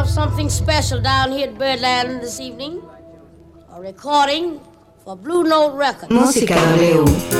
have something special down here at Birdland this evening. A recording for Blue Note Records. Música W.